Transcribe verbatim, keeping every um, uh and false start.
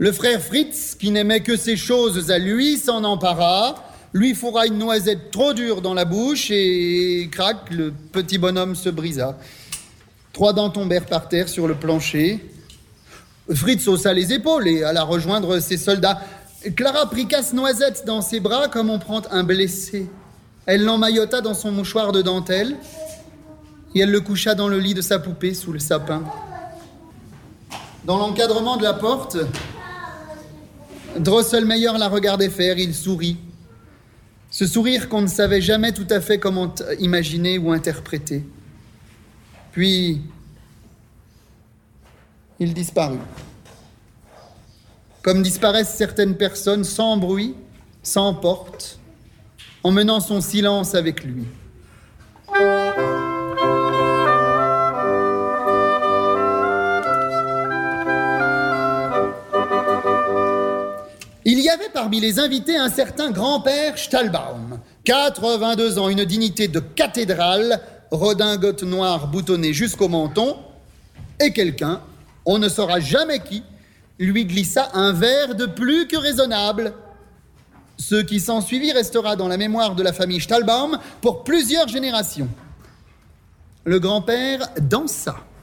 Le frère Fritz, qui n'aimait que ces choses à lui, s'en empara, lui fourra une noisette trop dure dans la bouche et, crac, le petit bonhomme se brisa. Trois dents tombèrent par terre sur le plancher. Fritz haussa les épaules et alla rejoindre ses soldats. Clara prit Casse-Noisette dans ses bras comme on prend un blessé. Elle l'emmaillota dans son mouchoir de dentelle et elle le coucha dans le lit de sa poupée sous le sapin. Dans l'encadrement de la porte, Drosselmeyer la regardait faire, il sourit. Ce sourire qu'on ne savait jamais tout à fait comment imaginer ou interpréter. Puis, il disparut. Comme disparaissent certaines personnes sans bruit, sans porte, emmenant son silence avec lui. Il y avait parmi les invités un certain grand-père Stahlbaum, quatre-vingt-deux ans, une dignité de cathédrale, redingote noire boutonnée jusqu'au menton, et quelqu'un, on ne saura jamais qui, lui glissa un verre de plus que raisonnable. Ce qui s'ensuivit restera dans la mémoire de la famille Stahlbaum pour plusieurs générations. Le grand-père dansa.